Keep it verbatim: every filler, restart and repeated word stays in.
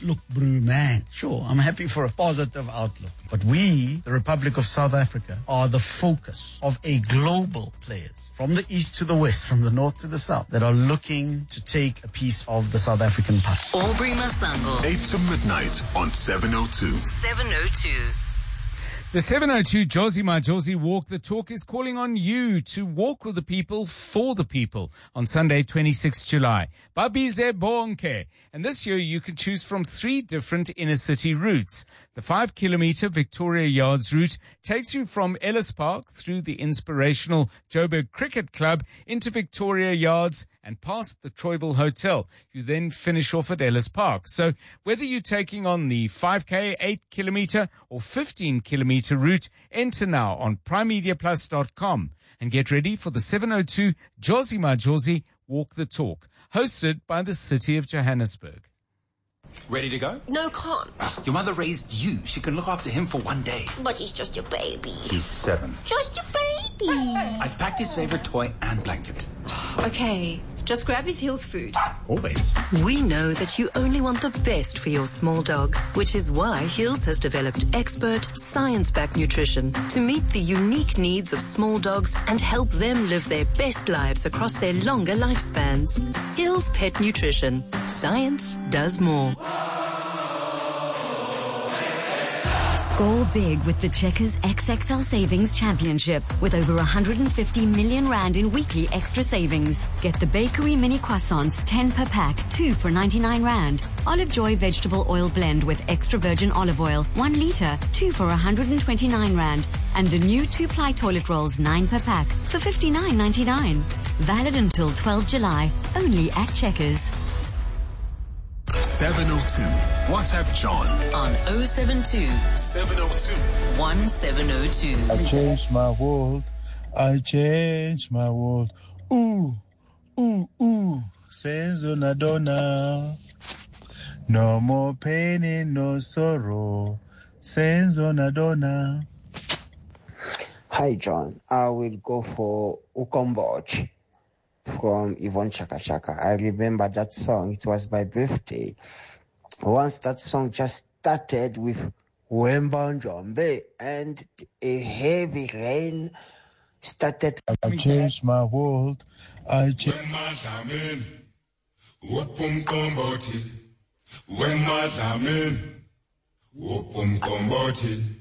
outlook, brew man. Sure, I'm happy for a positive outlook. But we, the Republic of South Africa, are the focus of a global players from the east to the west, from the north to the south, that are looking to take a piece of the South African pie. Aubrey Masango. eight to midnight on seven oh two. seven oh two. The seven oh two Jozi Majozi Walk the Talk is calling on you to walk with the people for the people on Sunday, twenty-sixth of July. Babize bonke. And this year you can choose from three different inner city routes. The five kilometer Victoria Yards route takes you from Ellis Park through the inspirational Joburg Cricket Club into Victoria Yards and past the Troyville Hotel. You then finish off at Ellis Park. So whether you're taking on the five K, eight kilometer or fifteen kilometer route, enter now on prime media plus dot com and get ready for the seven oh two Jozi Majozi Walk the Talk, hosted by the City of Johannesburg. Ready to go? No, can't. Your mother raised you. She can look after him for one day. But he's just your baby. He's seven. Just your baby. I've packed his favorite toy and blanket. Okay, just grab his Hills food. Always. We know that you only want the best for your small dog, which is why Hills has developed expert, science-backed nutrition to meet the unique needs of small dogs and help them live their best lives across their longer lifespans. Hills Pet Nutrition. Science does more. Score big with the Checkers X X L Savings Championship with over one hundred fifty million rand in weekly extra savings. Get the bakery mini croissants ten per pack, two for ninety-nine rand. Olive Joy vegetable oil blend with extra virgin olive oil, one litre, two for one hundred twenty-nine rand. And a new two-ply toilet rolls nine per pack for fifty-nine ninety-nine. Valid until twelfth of July, only at Checkers. seven oh two. WhatsApp John On oh seven two, seven oh two. one seven oh two. I changed my world. I changed my world. Ooh, ooh, ooh. Senzo Nadona. No more pain and no sorrow. Senzo Nadona. Hi, John. I will go for Ukomboch from Yvonne Chaka Chaka. I remember that song. It was my birthday. Once that song just started with Wemba Njombe and a heavy rain started. I changed my world. I changed.